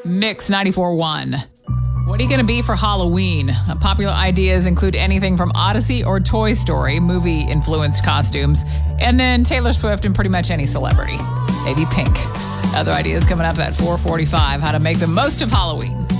Mix 94.1. What are you going to be for Halloween? Popular ideas include anything from Odyssey or Toy Story, movie-influenced costumes, and then Taylor Swift and pretty much any celebrity. Maybe Pink. Other ideas coming up at 4:45, how to make the most of Halloween.